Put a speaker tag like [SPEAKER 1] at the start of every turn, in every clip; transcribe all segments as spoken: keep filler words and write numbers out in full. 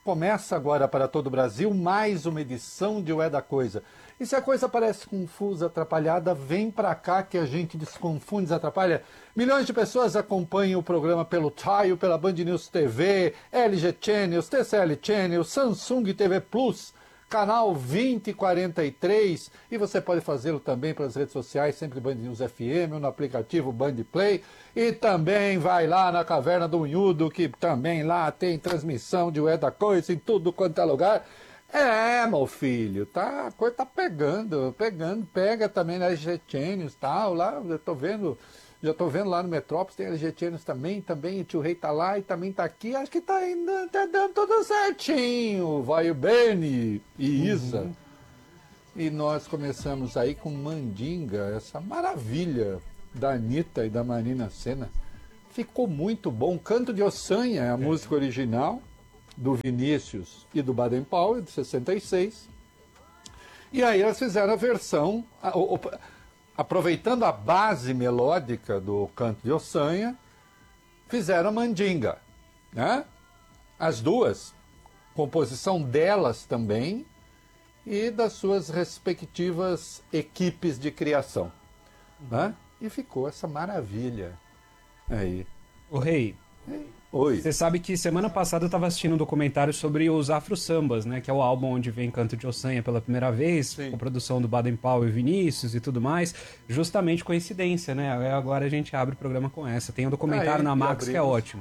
[SPEAKER 1] Começa agora para todo o Brasil mais uma edição de Ué da Coisa. E se a coisa parece confusa, atrapalhada, vem pra cá que a gente desconfunde, desatrapalha. Milhões de pessoas acompanham o programa pelo Tile, pela Band News T V, L G Channels, T C L Channels, Samsung T V Plus, canal vinte e quarenta e três, e você pode fazê-lo também pelas redes sociais, sempre Band News F M, ou no aplicativo Band Play, e também vai lá na Caverna do Unhudo, que também lá tem transmissão de Ué da Coisa em tudo quanto é lugar. É, meu filho, tá, a coisa tá pegando, pegando, pega também na L G Channels e tal, lá, eu tô vendo, já tô vendo lá no Metrópolis, tem L G Channels também, também o Tio Rei tá lá e também tá aqui, acho que tá indo, tá dando tudo certinho, vai o Beni e Isa. Uhum. E nós começamos aí com Mandinga, essa maravilha da Anitta e da Marina Sena. Ficou muito bom, Canto de Ossanha é a é. música original, do Vinícius e do Baden Powell, de sessenta e seis. E aí elas fizeram a versão, a, a, aproveitando a base melódica do Canto de Ossanha, fizeram a Mandinga, né? As duas, composição delas também e das suas respectivas equipes de criação, né? E ficou essa maravilha aí.
[SPEAKER 2] O Rei,
[SPEAKER 1] Oi.
[SPEAKER 2] Você sabe que semana passada eu estava assistindo um documentário sobre os Afro Sambas, né? Que é o álbum onde vem Canto de Ossanha pela primeira vez, Sim. com produção do Baden Powell e Vinícius e tudo mais. Justamente coincidência, né? Agora a gente abre o programa com essa. Tem um documentário aí, na Max abrimos. Que é ótimo.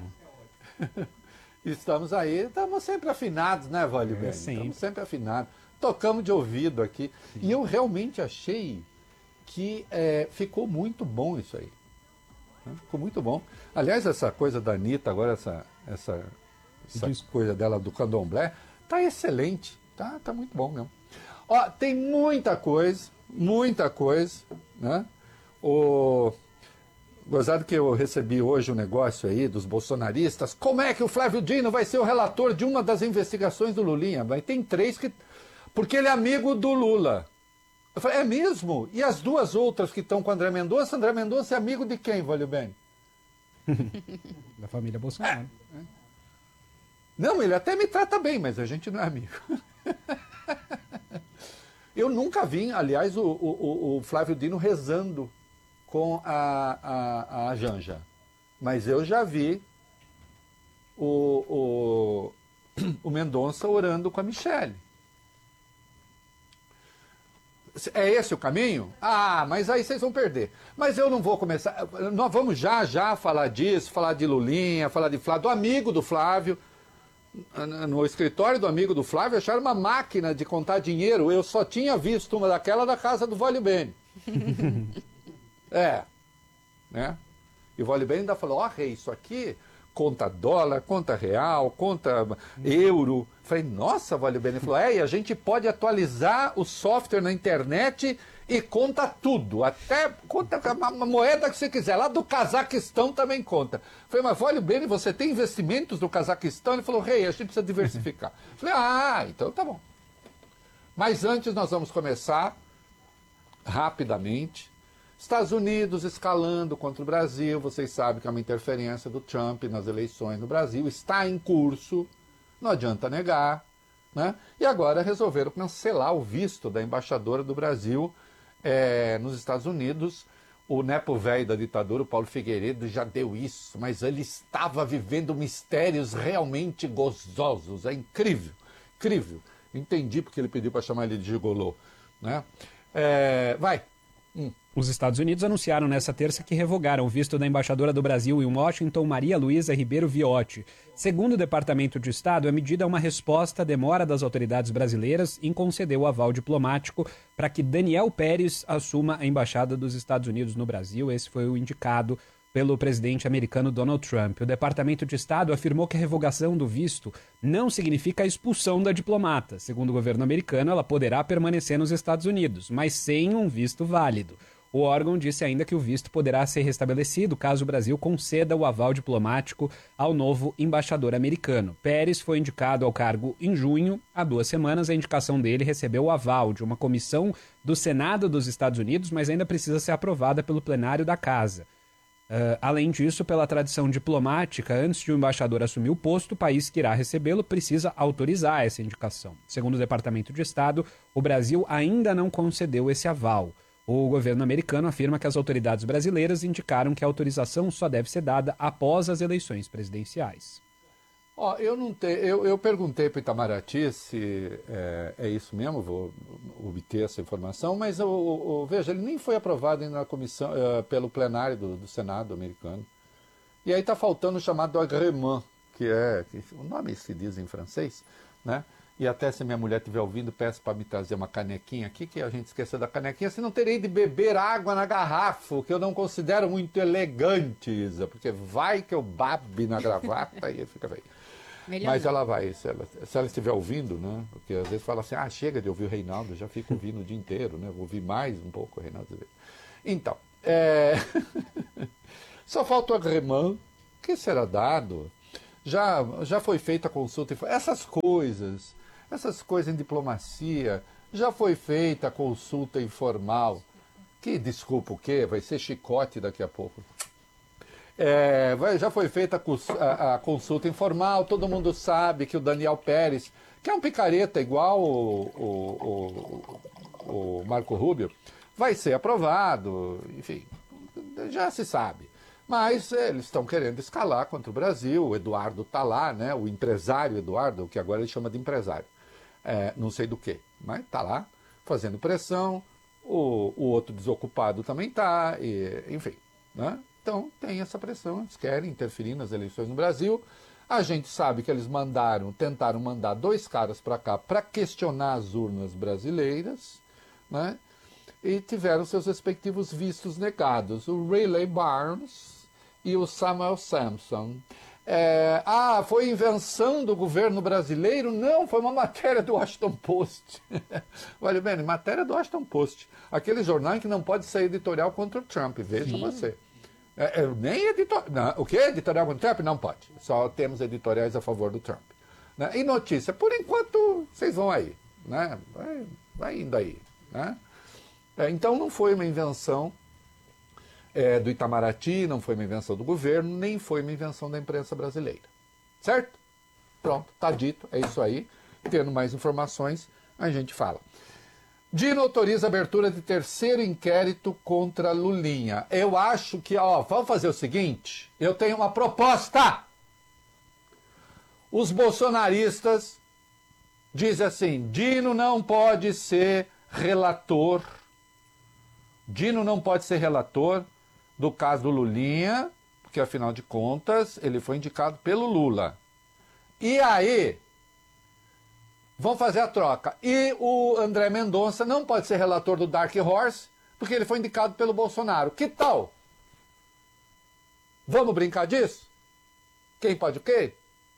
[SPEAKER 1] Estamos aí, estamos sempre afinados, né, Vale Bem? É, estamos sempre afinados. Tocamos de ouvido aqui. Sim. E eu realmente achei que é, ficou muito bom isso aí. Ficou muito bom. Aliás, essa coisa da Anitta, agora essa, essa, essa coisa dela do candomblé, tá excelente. Tá, tá muito bom mesmo. Ó, tem muita coisa, muita coisa, né? O... Gozado que eu recebi hoje um negócio aí dos bolsonaristas. Como é que o Flávio Dino vai ser o relator de uma das investigações do Lulinha? Mas tem três que... Porque ele é amigo do Lula. Eu falei, é mesmo? E as duas outras que estão com o André Mendonça? André Mendonça é amigo de quem, Valeu Bem?
[SPEAKER 2] Da família Bolsonaro.
[SPEAKER 1] É. Não, ele até me trata bem, mas a gente não é amigo. Eu nunca vi, aliás, o, o, o Flávio Dino rezando com a, a, a Janja. Mas eu já vi o, o, o Mendonça orando com a Michele. É esse o caminho? Ah, mas aí vocês vão perder. Mas eu não vou começar. Nós vamos já, já falar disso, falar de Lulinha, falar de Flávio, do amigo do Flávio. No escritório do amigo do Flávio acharam uma máquina de contar dinheiro. Eu só tinha visto uma daquela da casa do Vale Bene. É. Né? E o Vale Bene ainda falou, ó, oh, Rei, isso aqui conta dólar, conta real, conta euro. Falei, nossa, Vale Bene. Ele falou, é, e a gente pode atualizar o software na internet e conta tudo. Até conta uma moeda que você quiser. Lá do Cazaquistão também conta. Falei, mas Vale Bene, você tem investimentos no Cazaquistão? Ele falou, Rei, a gente precisa diversificar. Falei, ah, então tá bom. Mas antes nós vamos começar rapidamente. Estados Unidos escalando contra o Brasil, vocês sabem que é uma interferência do Trump nas eleições no Brasil, está em curso, não adianta negar, né? E agora resolveram cancelar o visto da embaixadora do Brasil é, nos Estados Unidos. O nepo velho da ditadura, o Paulo Figueiredo, já deu isso, mas ele estava vivendo mistérios realmente gozosos, é incrível, incrível. Entendi porque ele pediu para chamar ele de gigolô, né? É, vai. Hum.
[SPEAKER 2] Os Estados Unidos anunciaram nesta terça que revogaram o visto da embaixadora do Brasil em Washington, Maria Luísa Ribeiro Viotti. Segundo o Departamento de Estado, a medida é uma resposta à demora das autoridades brasileiras em conceder o aval diplomático para que Daniel Pérez assuma a embaixada dos Estados Unidos no Brasil. Esse foi o indicado pelo presidente americano Donald Trump. O Departamento de Estado afirmou que a revogação do visto não significa a expulsão da diplomata. Segundo o governo americano, ela poderá permanecer nos Estados Unidos, mas sem um visto válido. O órgão disse ainda que o visto poderá ser restabelecido caso o Brasil conceda o aval diplomático ao novo embaixador americano. Pérez foi indicado ao cargo em junho. Há duas semanas, a indicação dele recebeu o aval de uma comissão do Senado dos Estados Unidos, mas ainda precisa ser aprovada pelo plenário da Casa. Uh, além disso, pela tradição diplomática, antes de o embaixador assumir o posto, o país que irá recebê-lo precisa autorizar essa indicação. Segundo o Departamento de Estado, o Brasil ainda não concedeu esse aval. O governo americano afirma que as autoridades brasileiras indicaram que a autorização só deve ser dada após as eleições presidenciais.
[SPEAKER 1] Ó, eu não te, eu, eu perguntei para o Itamaraty se é, é isso mesmo, vou obter essa informação, mas o, o, veja, ele nem foi aprovado ainda na comissão, uh, pelo plenário do, do Senado americano. E aí está faltando o chamado agrément, que é, que, o nome se diz em francês, né? E até se minha mulher estiver ouvindo, peço para me trazer uma canequinha aqui, que a gente esqueceu da canequinha, se não terei de beber água na garrafa, que eu não considero muito elegante, Isa, porque vai que eu babe na gravata e fica feio. Melhor Mas não. Ela vai, se ela, se ela estiver ouvindo, né? Porque às vezes fala assim, ah, chega de ouvir o Reinaldo, já fico ouvindo o dia inteiro, né? Vou ouvir mais um pouco o Reinaldo. Então, é... só falta o agrément, que será dado, já, já foi feita a consulta, essas coisas, essas coisas em diplomacia, já foi feita a consulta informal, que desculpa o quê? Vai ser chicote daqui a pouco. É, já foi feita a, a consulta informal, todo mundo sabe que o Daniel Pérez, que é um picareta igual o, o, o, o Marco Rubio, vai ser aprovado, enfim, já se sabe. Mas eles estão querendo escalar contra o Brasil, o Eduardo está lá, né, o empresário Eduardo, que agora ele chama de empresário, é, não sei do que, mas está lá fazendo pressão, o, o outro desocupado também está, enfim, né? Então, tem essa pressão, eles querem interferir nas eleições no Brasil. A gente sabe que eles mandaram, tentaram mandar dois caras para cá para questionar as urnas brasileiras, né? E tiveram seus respectivos vistos negados. O Riley Barnes e o Samuel Sampson. É, ah, foi invenção do governo brasileiro? Não, foi uma matéria do Washington Post. Olha bem, matéria do Washington Post. Aquele jornal que não pode sair editorial contra o Trump, veja você. É, é, nem editorial. O que? Editorial contra o Trump? Não pode. Só temos editoriais a favor do Trump. Né? E notícia, por enquanto, vocês vão aí. Né? Vai, vai indo aí. Né? É, então não foi uma invenção é, do Itamaraty, não foi uma invenção do governo, nem foi uma invenção da imprensa brasileira. Certo? Pronto, tá dito, é isso aí. Tendo mais informações, a gente fala. Dino autoriza a abertura de terceiro inquérito contra Lulinha. Eu acho que, ó, vamos fazer o seguinte, eu tenho uma proposta. Os bolsonaristas dizem assim, Dino não pode ser relator, Dino não pode ser relator do caso do Lulinha, porque afinal de contas ele foi indicado pelo Lula. E aí... vão fazer a troca. E o André Mendonça não pode ser relator do Dark Horse, porque ele foi indicado pelo Bolsonaro. Que tal? Vamos brincar disso? Quem pode o quê?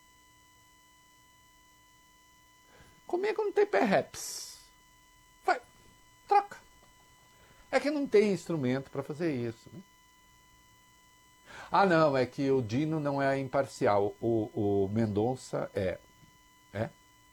[SPEAKER 1] Comigo não tem perhaps. Vai, troca. É que não tem instrumento para fazer isso. Né? Ah, não, é que o Dino não é imparcial. O, o Mendonça é. É?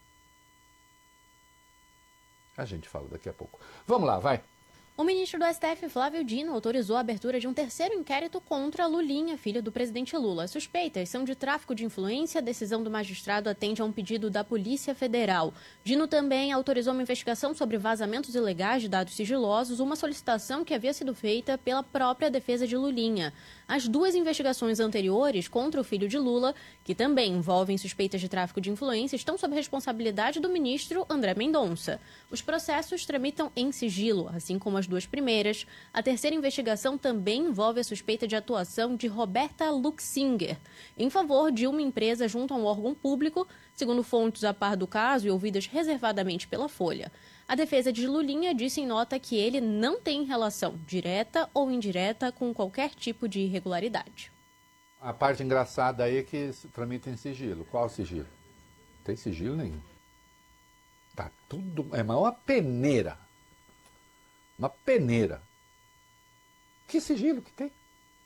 [SPEAKER 1] A gente fala daqui a pouco. Vamos lá, vai.
[SPEAKER 3] O ministro do S T F, Flávio Dino, autorizou a abertura de um terceiro inquérito contra Lulinha, filha do presidente Lula. As suspeitas são de tráfico de influência. A decisão do magistrado atende a um pedido da Polícia Federal. Dino também autorizou uma investigação sobre vazamentos ilegais de dados sigilosos, uma solicitação que havia sido feita pela própria defesa de Lulinha. As duas investigações anteriores contra o filho de Lula, que também envolvem suspeitas de tráfico de influência, estão sob responsabilidade do ministro André Mendonça. Os processos tramitam em sigilo, assim como as duas primeiras. A terceira investigação também envolve a suspeita de atuação de Roberta Luxinger em favor de uma empresa junto a um órgão público, segundo fontes a par do caso e ouvidas reservadamente pela Folha. A defesa de Lulinha disse em nota que ele não tem relação direta ou indireta com qualquer tipo de irregularidade.
[SPEAKER 1] A parte engraçada aí é que tramita em sigilo. Qual sigilo? Não tem sigilo nenhum. Tá tudo... É uma peneira. Uma peneira. Que sigilo que tem?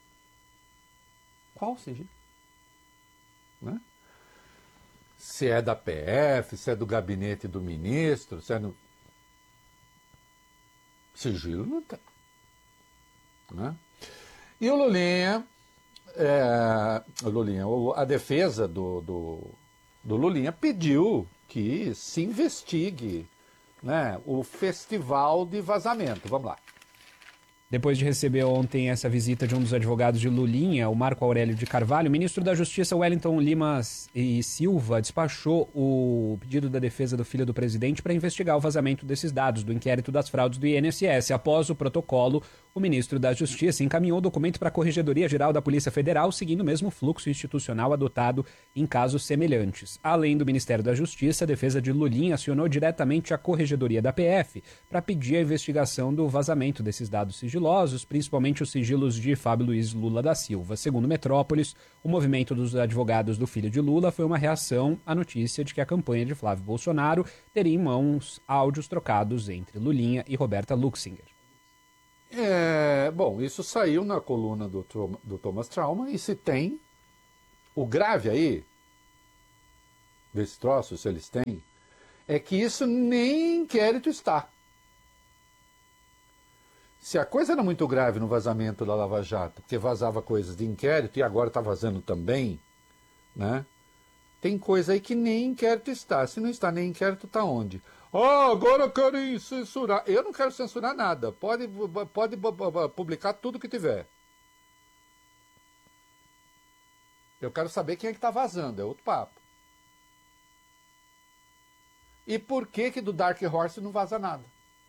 [SPEAKER 1] Qual sigilo? Né? Se é da P F, se é do gabinete do ministro, se é no... Sigilo não tem. Né? E o Lulinha é, o Lulinha, a defesa do, do, do Lulinha pediu que se investigue, né, o festival de vazamento. Vamos lá.
[SPEAKER 2] Depois de receber ontem essa visita de um dos advogados de Lulinha, o Marco Aurélio de Carvalho, o ministro da Justiça, Wellington Lima e Silva, despachou o pedido da defesa do filho do presidente para investigar o vazamento desses dados do inquérito das fraudes do I N S S. Após o protocolo, o ministro da Justiça encaminhou o documento para a Corregedoria Geral da Polícia Federal, seguindo o mesmo fluxo institucional adotado em casos semelhantes. Além do Ministério da Justiça, a defesa de Lulinha acionou diretamente a Corregedoria da P F para pedir a investigação do vazamento desses dados sigilosos, principalmente os sigilos de Fábio Luiz Lula da Silva. Segundo Metrópolis, o movimento dos advogados do filho de Lula foi uma reação à notícia de que a campanha de Flávio Bolsonaro teria em mãos áudios trocados entre Lulinha e Roberta Luxinger.
[SPEAKER 1] É, bom, isso saiu na coluna do, do Thomas Trauma, e se tem, o grave aí, desse troço, se eles têm, é que isso nem em inquérito está. Se a coisa era muito grave no vazamento da Lava Jato, porque vazava coisas de inquérito e agora está vazando também, né? Tem coisa aí que nem inquérito está. Se não está nem inquérito, está onde? Ah, agora querem censurar. Eu não quero censurar nada. Pode, pode publicar tudo que tiver. Eu quero saber quem é que está vazando. É outro papo. E por que que do Dark Horse não vaza nada?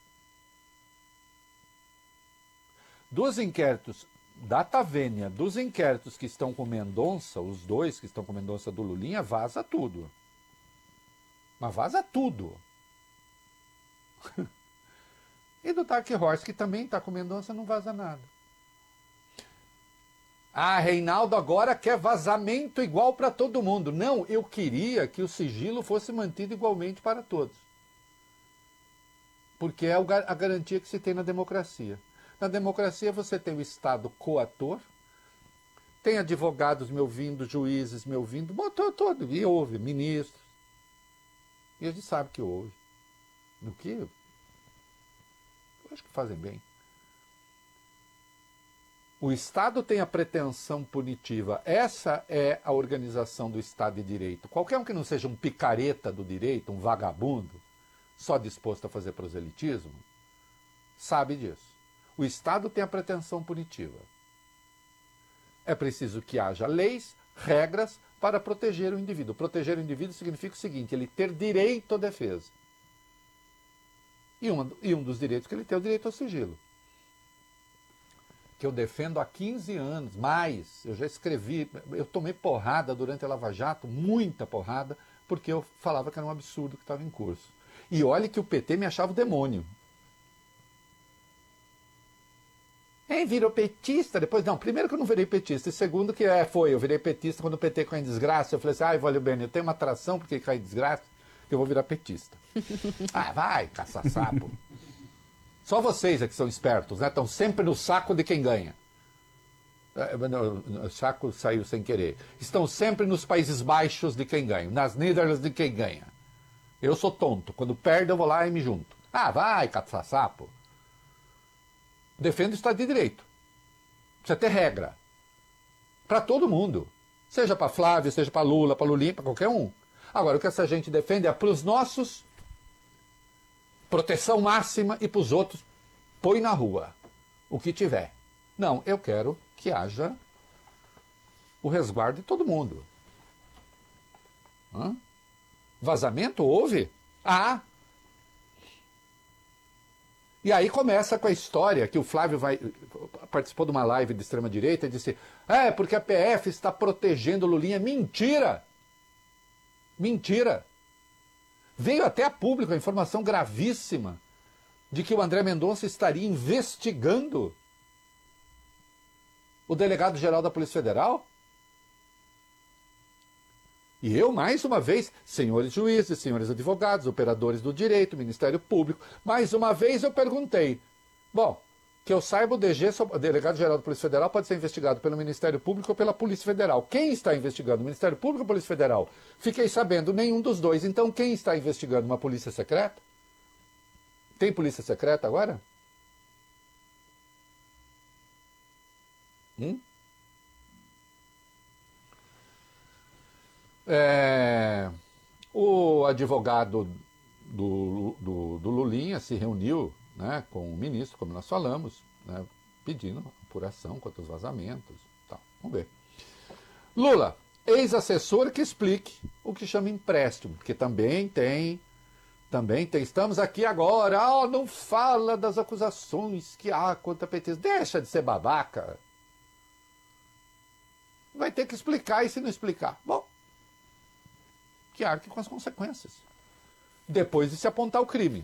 [SPEAKER 1] Dos inquéritos da Tavênia, dos inquéritos que estão com Mendonça, os dois que estão com Mendonça do Lulinha, vaza tudo. Mas vaza tudo. E do Dark Horse, que também está com Mendonça, não vaza nada. Ah, Reinaldo agora quer vazamento igual para todo mundo. Não, eu queria que o sigilo fosse mantido igualmente para todos. Porque é a garantia que se tem na democracia. Na democracia você tem o Estado coator, tem advogados me ouvindo, juízes me ouvindo, botou todo, e ouve, ministros. E a gente sabe que ouve. No que? Eu acho que fazem bem. O Estado tem a pretensão punitiva. Essa é a organização do Estado de Direito. Qualquer um que não seja um picareta do direito, um vagabundo, só disposto a fazer proselitismo, sabe disso. O Estado tem a pretensão punitiva. É preciso que haja leis, regras para proteger o indivíduo. Proteger o indivíduo significa o seguinte, ele ter direito à defesa. E, uma, e um dos direitos que ele tem é o direito ao sigilo. Que eu defendo há quinze anos, mais. Eu já escrevi, eu tomei porrada durante a Lava Jato, muita porrada, porque eu falava que era um absurdo que estava em curso. E olhe que o P T me achava o demônio. É, virou petista depois? Não, primeiro que eu não virei petista, e segundo que é, foi, eu virei petista quando o P T caiu em desgraça, eu falei assim, ai, valeu bem, eu tenho uma atração porque cai em desgraça, que eu vou virar petista. Ah, vai, caça-sapo. Só vocês é que são espertos, né? Estão sempre no saco de quem ganha. O saco saiu sem querer. Estão sempre nos Países Baixos de quem ganha, nas Netherlands de quem ganha. Eu sou tonto, quando perde eu vou lá e me junto. Ah, vai, caça-sapo. Defendo o Estado de Direito. Precisa ter regra. Para todo mundo. Seja para Flávio, seja para Lula, para Lulinha, para qualquer um. Agora, o que essa gente defende é para os nossos, proteção máxima, e para os outros, põe na rua o que tiver. Não, eu quero que haja o resguardo de todo mundo. Hã? Vazamento houve? Ah! E aí começa com a história que o Flávio vai, participou de uma live de extrema-direita e disse, é, porque a P F está protegendo o Lulinha. Mentira! Mentira! Veio até a público a informação gravíssima de que o André Mendonça estaria investigando o delegado-geral da Polícia Federal. E eu, mais uma vez, senhores juízes, senhores advogados, operadores do direito, Ministério Público, mais uma vez eu perguntei, bom, que eu saiba, o D G, o delegado-geral da Polícia Federal, pode ser investigado pelo Ministério Público ou pela Polícia Federal. Quem está investigando? O Ministério Público ou a Polícia Federal? Fiquei sabendo, nenhum dos dois. Então, quem está investigando? Uma polícia secreta? Tem polícia secreta agora? Hum? é, o advogado do, do, do Lulinha se reuniu, né, com o ministro, como nós falamos, né, pedindo apuração quanto aos vazamentos. Tá, vamos ver. Lula, ex-assessor que explique o que chama empréstimo, porque também tem, também tem, estamos aqui agora, oh, não fala das acusações que há contra petistas, deixa de ser babaca. Vai ter que explicar, e se não explicar, bom, que arque com as consequências. Depois de se apontar o crime.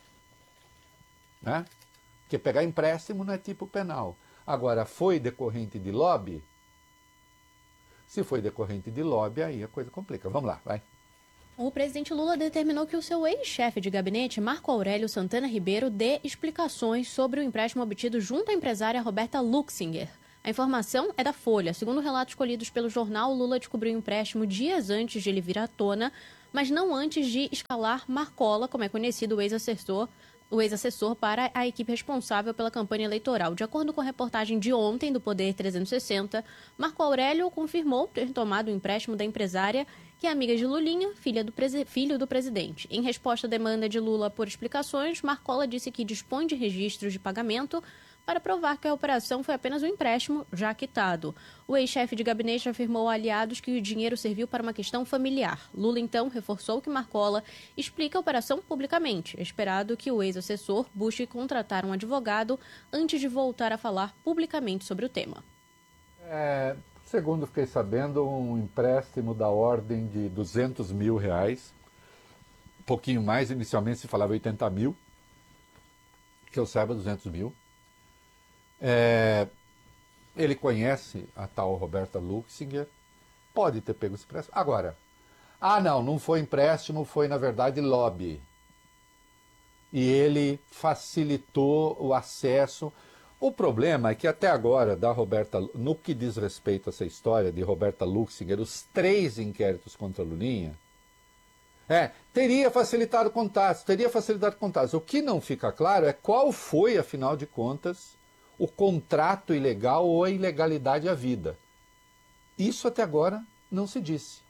[SPEAKER 1] Né? Porque pegar empréstimo não é tipo penal. Agora, foi decorrente de lobby? Se foi decorrente de lobby, aí a coisa complica. Vamos lá, vai.
[SPEAKER 3] O presidente Lula determinou que o seu ex-chefe de gabinete, Marco Aurélio Santana Ribeiro, dê explicações sobre o empréstimo obtido junto à empresária Roberta Luxinger. A informação é da Folha. Segundo relatos colhidos pelo jornal, Lula descobriu o empréstimo dias antes de ele vir à tona, mas não antes de escalar Marcola, como é conhecido o ex-assessor, o ex-assessor para a equipe responsável pela campanha eleitoral. De acordo com a reportagem de ontem do Poder trezentos e sessenta, Marco Aurélio confirmou ter tomado o empréstimo da empresária, que é amiga de Lulinha, filha do presi- filho do presidente. Em resposta à demanda de Lula por explicações, Marcola disse que dispõe de registros de pagamento para provar que a operação foi apenas um empréstimo já quitado. O ex-chefe de gabinete afirmou a aliados que o dinheiro serviu para uma questão familiar. Lula, então, reforçou que Marcola explica a operação publicamente. É esperado que o ex-assessor busque contratar um advogado antes de voltar a falar publicamente sobre o tema.
[SPEAKER 1] É, segundo fiquei sabendo, um empréstimo da ordem de duzentos mil reais, um pouquinho mais, inicialmente se falava oitenta mil, que eu saiba duzentos mil. É, ele conhece a tal Roberta Luxinger, pode ter pego esse empréstimo. Agora, ah não, não foi empréstimo, foi na verdade lobby. E ele facilitou o acesso. O problema é que até agora, da Roberta, no que diz respeito a essa história de Roberta Luxinger, os três inquéritos contra a Lulinha, é, teria facilitado contatos, teria facilitado contatos. O que não fica claro é qual foi, afinal de contas, o contrato ilegal ou a ilegalidade à vida. Isso até agora não se disse.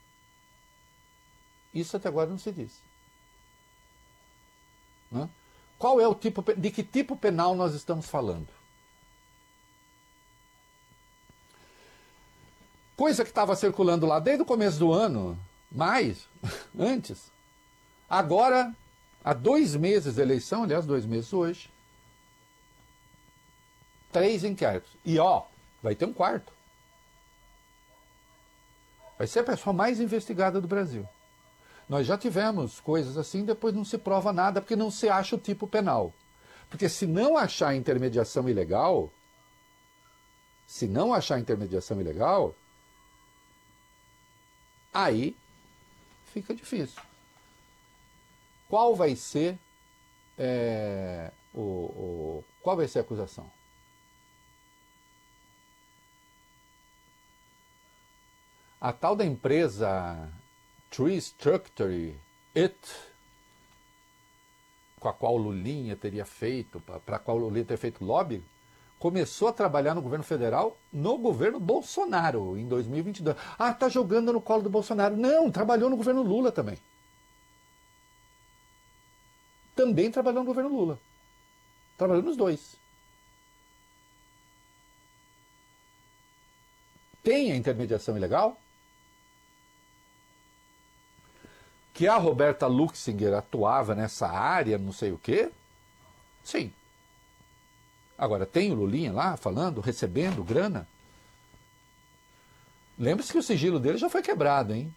[SPEAKER 1] Isso até agora não se disse. Né? Qual é o tipo, de que tipo penal nós estamos falando? Coisa que estava circulando lá desde o começo do ano, mais, antes. Agora, há dois meses da eleição, aliás, dois meses hoje, três inquéritos. E ó, vai ter um quarto. Vai ser a pessoa mais investigada do Brasil. Nós já tivemos coisas assim, depois não se prova nada, porque não se acha o tipo penal. Porque se não achar intermediação ilegal, se não achar intermediação ilegal, aí fica difícil. Qual vai ser é, o, o, qual vai ser a acusação? A tal da empresa Tree Structure It, com a qual Lulinha teria feito, para a qual Lulinha teria feito lobby, começou a trabalhar no governo federal no governo Bolsonaro, em dois mil e vinte e dois. Ah, está jogando no colo do Bolsonaro. Não, trabalhou no governo Lula também. Também trabalhou no governo Lula. Trabalhou nos dois. Tem a intermediação ilegal? Que a Roberta Luxinger atuava nessa área, não sei o quê? Sim. Agora, tem o Lulinha lá falando, recebendo grana? Lembre-se que o sigilo dele já foi quebrado, hein?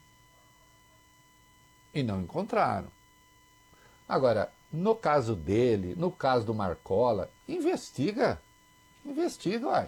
[SPEAKER 1] E não encontraram. Agora, no caso dele, no caso do Marcola, investiga. Investiga, uai.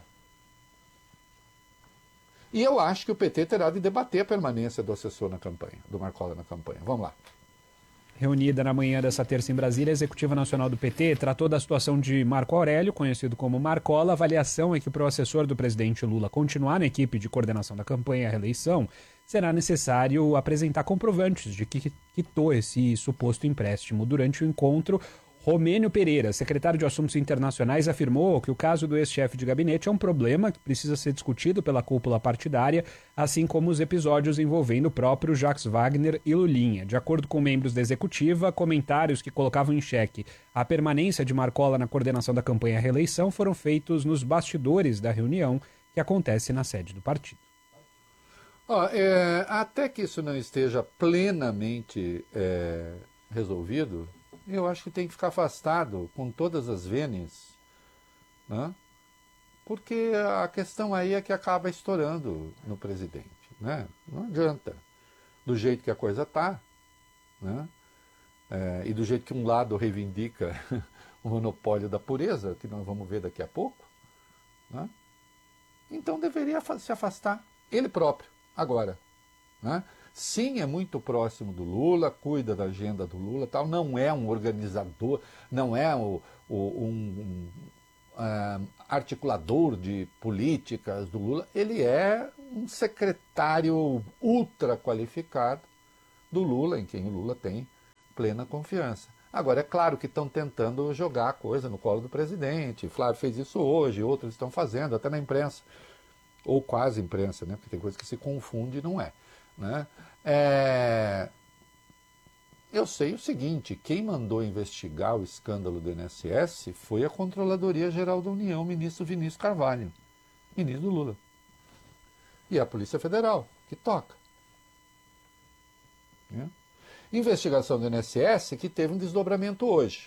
[SPEAKER 1] E eu acho que o P T terá de debater a permanência do assessor na campanha, do Marcola na campanha. Vamos lá.
[SPEAKER 2] Reunida na manhã dessa terça em Brasília, a Executiva Nacional do P T tratou da situação de Marco Aurélio, conhecido como Marcola. A avaliação é que para o assessor do presidente Lula continuar na equipe de coordenação da campanha à reeleição, será necessário apresentar comprovantes de que quitou esse suposto empréstimo. Durante o encontro, Romênio Pereira, secretário de Assuntos Internacionais, afirmou que o caso do ex-chefe de gabinete é um problema que precisa ser discutido pela cúpula partidária, assim como os episódios envolvendo o próprio Jacques Wagner e Lulinha. De acordo com membros da executiva, comentários que colocavam em xeque a permanência de Marcola na coordenação da campanha à reeleição foram feitos nos bastidores da reunião que acontece na sede do partido.
[SPEAKER 1] Oh, é, até que isso não esteja plenamente é, resolvido, eu acho que tem que ficar afastado com todas as vênias, né? Porque a questão aí é que acaba estourando no presidente, né? Não adianta. Do jeito que a coisa está, né? É, e do jeito que um lado reivindica o monopólio da pureza, que nós vamos ver daqui a pouco, né? Então deveria se afastar ele próprio, agora, né? Sim, é muito próximo do Lula, cuida da agenda do Lula, tal, não é um organizador, não é o, o, um, um uh, articulador de políticas do Lula, ele é um secretário ultra qualificado do Lula, em quem o Lula tem plena confiança. Agora, é claro que estão tentando jogar a coisa no colo do presidente, Flávio fez isso hoje, outros estão fazendo, até na imprensa, ou quase imprensa, né? Porque tem coisa que se confunde e não é. Né? É... Eu sei o seguinte, quem mandou investigar o escândalo do I N S S foi a Controladoria Geral da União, o ministro Vinícius Carvalho, ministro do Lula. E a Polícia Federal, que toca. Né? Investigação do I N S S que teve um desdobramento hoje.